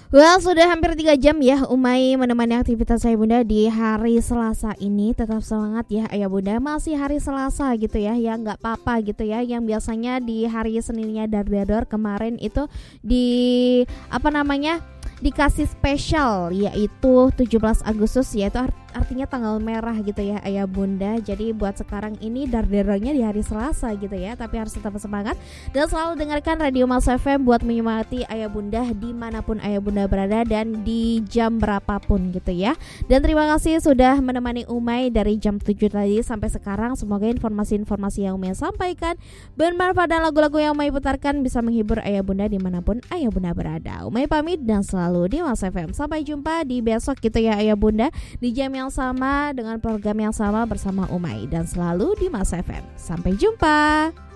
Well, sudah hampir 3 jam ya Umay menemani aktivitas Ayah Bunda di hari Selasa ini. Tetap semangat ya Ayah Bunda, masih hari Selasa gitu ya. Ya nggak apa-apa gitu ya. Yang biasanya di hari Seninnya dar-dar kemarin itu di dikasih spesial yaitu 17 Agustus, yaitu artinya tanggal merah gitu ya Ayah Bunda. Jadi buat sekarang ini dar-darnya di hari Selasa gitu ya, tapi harus tetap semangat dan selalu dengarkan Radio Mas FM buat menyemangati Ayah Bunda dimanapun Ayah Bunda berada dan di jam berapapun gitu ya. Dan terima kasih sudah menemani Umay dari jam 7 tadi sampai sekarang. Semoga informasi-informasi yang Umay sampaikan bermanfaat dan lagu-lagu yang Umay putarkan bisa menghibur Ayah Bunda dimanapun Ayah Bunda berada. Umay pamit dan selalu di Mas FM. Sampai jumpa di besok gitu ya Ayah Bunda, di jam yang sama dengan program yang sama bersama Umay dan selalu di Mas FM. Sampai jumpa.